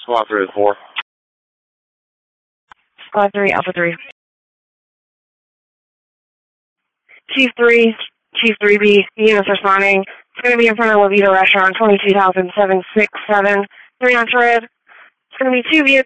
Squad 3 to 4. Squad 3, Alpha 3. Chief 3, Chief 3B, units responding. It's going to be in front of Levita Restaurant, 22,767, 3 on red. It's going to be 2 vehicles.